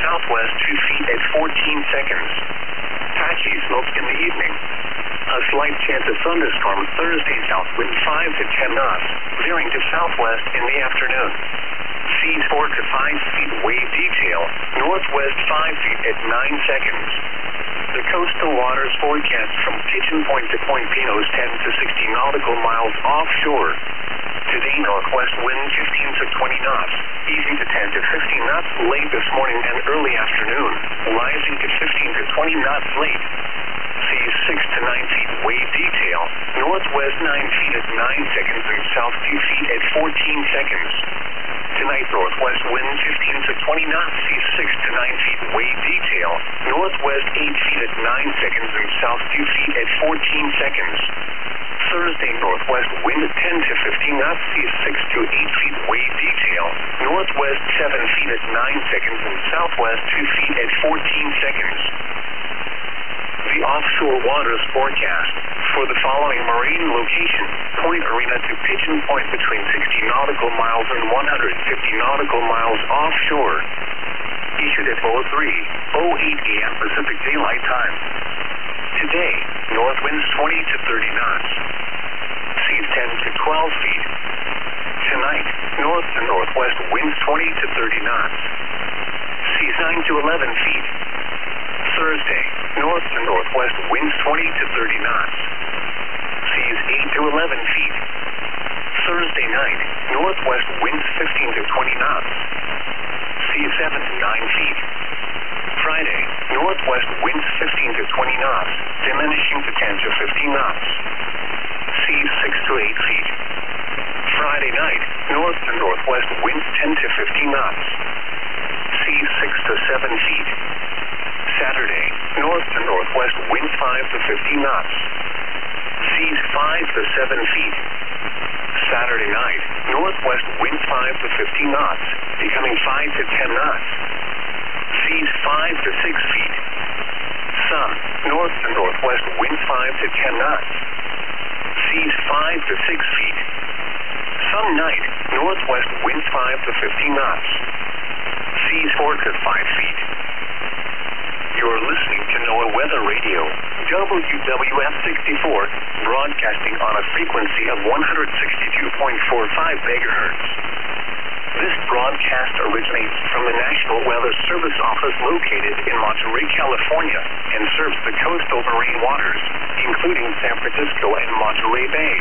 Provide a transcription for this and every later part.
southwest 2 feet at 14 seconds. Patchy smoke in the evening. A slight chance of thunderstorms Thursday, south wind 5 to 10 knots, veering to southwest in the afternoon. Seas 4 to 5 feet wave detail, northwest 5 feet at 9 seconds. The coastal waters forecast from Pigeon Point to Point Pinos 10 to 60 nautical miles offshore. Today, northwest wind 15 to 20 knots, easing to 10 to 15 knots late this morning and early afternoon, rising to 15 to 20 knots late. Seas 6 to 9 feet wave detail, northwest 9 feet at 9 seconds and south 2 feet at 14 seconds. Tonight, northwest wind 15 to 20 knots, seas 6 to 9 feet wave detail, northwest 8 feet at 9 seconds and south 2 feet at 14 seconds. Thursday, northwest wind 10 to 15 knots, seas 6 to 8 feet wave detail, northwest 7 feet at 9 seconds and southwest 2 feet at 14 seconds. The offshore waters forecast for the following marine location: Point Arena to Pigeon Point between 60 nautical miles and 150 nautical miles offshore. Issued at 03:08 a.m. Pacific Daylight Time. Today, north winds 20 to 30 knots. Seas 10 to 12 feet. Tonight, north to northwest winds 20 to 30 knots. Seas 9 to 11 feet. Thursday, north to northwest winds 20 to 30 knots. Seas 8 to 11 feet. Thursday night, northwest winds 15 to 20 knots. Seas 7 to 9 feet. Friday, northwest winds 15 to 20 knots, diminishing to 10 to 15 knots. Seas 6 to 8 feet. Friday night, north to northwest winds 10 to 15 knots. Seas 6 to 7 feet. Saturday, north to northwest winds 5 to 15 knots. Seas 5 to 7 feet. Saturday night, northwest winds 5 to 15 knots, becoming 5 to 10 knots. Seas 5 to 6 feet. Sun, north to northwest winds 5 to 10 knots. Seas 5 to 6 feet. Sun night, northwest winds 5 to 15 knots. Seas 4 to 5 feet. You're listening to NOAA Weather Radio, WWF 64, broadcasting on a frequency of 162.45 megahertz. This broadcast originates from the National Weather Service Office located in Monterey, California, and serves the coastal marine waters, including San Francisco and Monterey Bay.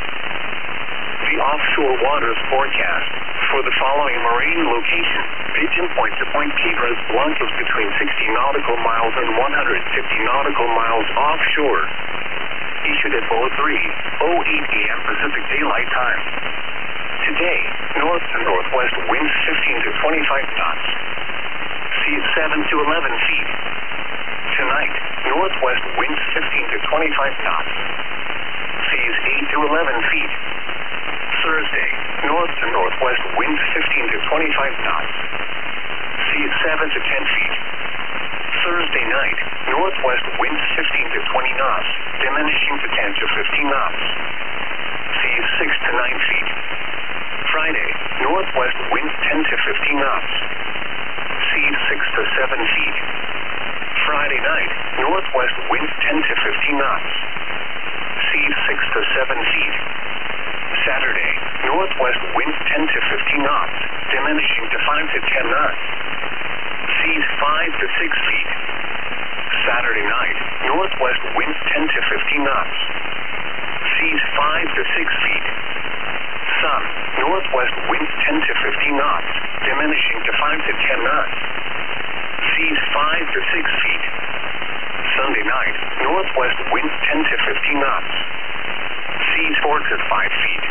The offshore waters forecast for the following marine location: Pigeon Point to Point Piedras Blancas between 60 nautical miles and 150 nautical miles offshore. Issued at 03:08 a.m. Pacific Daylight Time. Today, north to northwest winds 15 to 25 knots. Seas 7 to 11 feet. Tonight, northwest winds 15 to 25 knots. Seas 8 to 11 feet. Thursday, north to northwest winds 15 to 25 knots. Seas 7 to 10 feet. Thursday night, northwest winds 15 to 20 knots, diminishing to 10 to 15 knots. Seas 6 to 9 feet. Friday, northwest winds 10 to 15 knots. Seas 6 to 7 feet. Friday night, northwest winds 10 to 15 knots. Seas 6 to 7 feet. Saturday, northwest winds 10 to 15 knots, diminishing to 5 to 10 knots. Seas 5 to 6 feet. Saturday night, northwest winds 10 to 15 knots. Seas 5 to 6 feet. Sun, northwest winds 10 to 15 knots, diminishing to 5 to 10 knots. Seas 5 to 6 feet. Sunday night, northwest winds 10 to 15 knots. Seas 4 to 5 feet.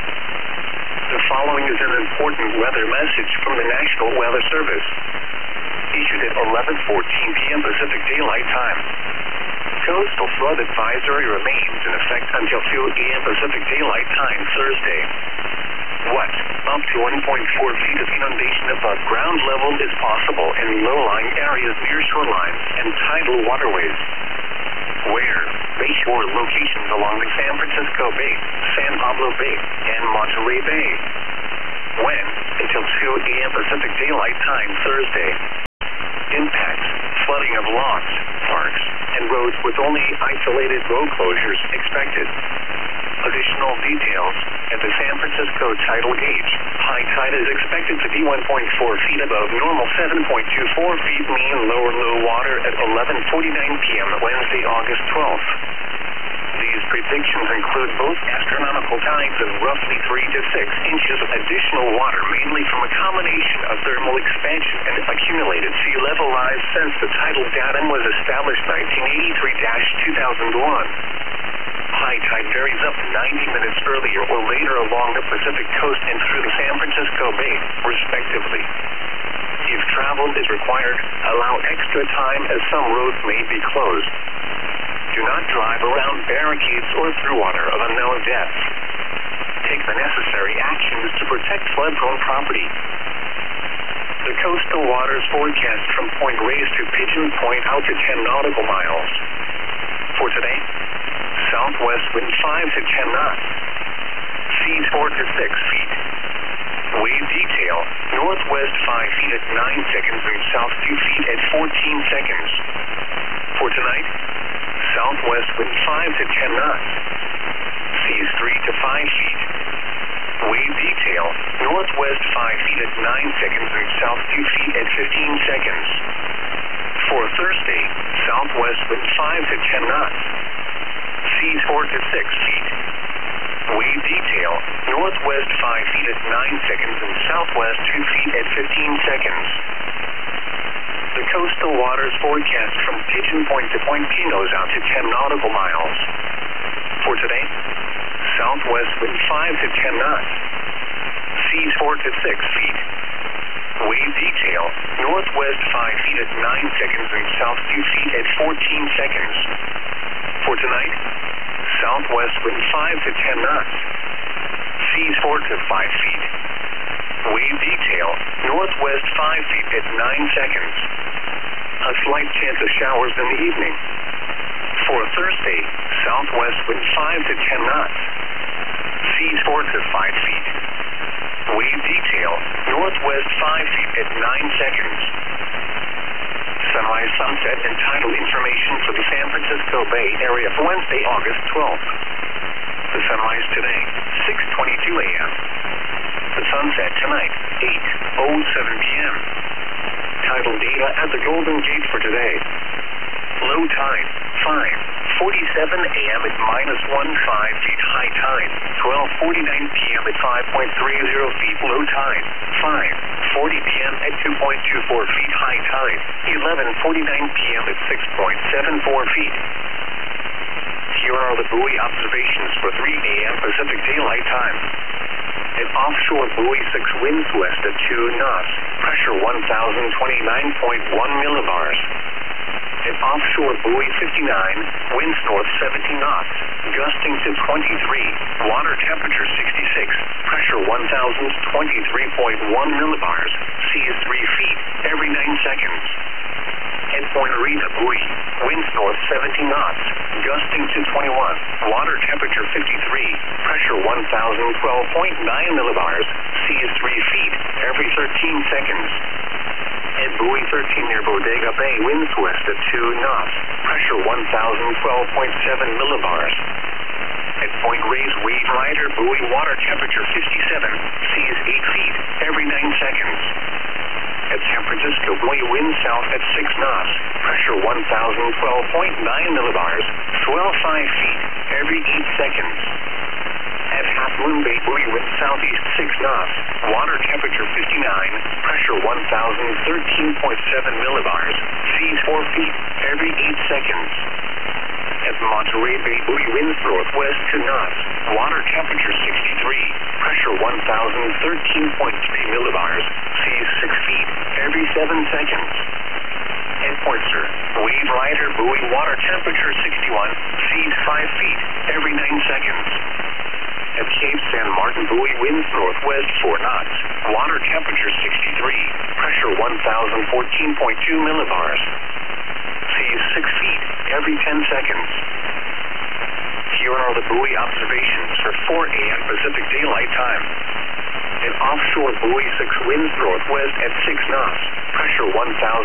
The following is an important weather message from the National Weather Service. Issued at 11:14 p.m. Pacific Daylight Time. Coastal flood advisory remains in effect until 2 a.m. Pacific Daylight Time Thursday. What? Up to 1.4 feet of inundation above ground level is possible in low-lying areas near shorelines and tidal waterways. Where? Bayshore locations along the San Francisco Bay, San Pablo Bay, and Monterey Bay. When? Until 2 a.m. Pacific Daylight Time Thursday. lots, parks, and roads with only isolated road closures expected. Additional details. At the San Francisco tidal gauge, high tide is expected to be 1.4 feet above normal, 7.24 feet mean low water at 11:49 p.m. Wednesday, August 12th. These predictions include both astronomical tides of roughly 3 to 6 inches of additional water, mainly from a combination of thermal expansion and accumulated sea level rise since the tidal datum was established 1983-2001. High tide varies up to 90 minutes earlier or later along the Pacific coast and through the San Francisco Bay, respectively. If travel is required, allow extra time as some roads may be closed. Do not drive around barricades or through water of unknown depth. Take the necessary actions to protect flood-prone property. The coastal waters forecast from Point Reyes to Pigeon Point out to 10 nautical miles. For today, southwest wind 5 to 10 knots. Seas 4 to 6 feet. Wave detail, northwest 5 feet at 9 seconds and south 2 feet at 14 seconds. For tonight, southwest wind 5 to 10 knots. Seas 3 to 5 feet. Wave detail, northwest 5 feet at 9 seconds and south 2 feet at 15 seconds. For Thursday, southwest wind 5 to 10 knots. Seas 4 to 6 feet. Wave detail, northwest 5 feet at 9 seconds and southwest 2 feet at 15 seconds. The coastal waters forecast from Pigeon Point to Point Pinos out to 10 nautical miles. For today, southwest wind 5 to 10 knots. Seas 4 to 6 feet. Wave detail, northwest 5 feet at 9 seconds and south 2 feet at 14 seconds. For tonight, southwest wind 5 to 10 knots. Seas 4 to 5 feet. Wave detail, northwest 5 feet at 9 seconds. A slight chance of showers in the evening. For Thursday, southwest wind 5 to 10 knots. Seas 4 to 5 feet. Wave detail, northwest 5 feet at 9 seconds. Sunrise, sunset, and tidal information for the San Francisco Bay Area for Wednesday, August 12th. The sunrise today, 6:22 a.m. The sunset tonight, 8:07 p.m. Tidal data at the Golden Gate for today. Low tide, 5:47 a.m. at -1.5 feet high tide, 12:49 p.m. at 5.30 feet low tide, 5:40 p.m. at 2.24 feet high tide, 11:49 p.m. at 6.74 feet. Here are the buoy observations for 3 a.m. Pacific Daylight Time. An offshore buoy 6 winds west at 2 knots, pressure 1,029.1 millibars. An offshore buoy 59, winds north 70 knots, gusting to 23, water temperature 66, pressure 1,023.1 millibars, seas 3 feet every 9 seconds. At Point Rita buoy, winds north 70 knots, gusting to 21, water temperature 53, pressure 1,012.9 millibars, seas 3 feet every 13 seconds. At buoy 13 near Bodega Bay, winds west at 2 knots, pressure 1,012.7 millibars. At Point Reyes Wave Rider buoy, water temperature 57, seas 8 feet every 9 seconds. At San Francisco buoy, wind south at 6 knots, pressure 1,012.9 millibars, swell 5 feet every 8 seconds. At Half Moon Bay buoy, wind southeast 6 knots, water temperature 59, pressure 1,013.7 millibars, seas 4 feet every 8 seconds. At Monterey Bay buoy, winds northwest 2 knots, water temperature 63, pressure 1,013.3 millibars, seas 6 feet every 7 seconds. At Pointer, Wave Rider buoy, water temperature 61, seas 5 feet every 9 seconds. At Cape San Martin buoy, winds northwest 4 knots, water temperature 63, pressure 1,014.2 millibars, seas 6 feet every 10 seconds. Here are the buoy observations for 4 a.m. Pacific Daylight Time. An offshore buoy 6 winds northwest at 6 knots, pressure 1,000.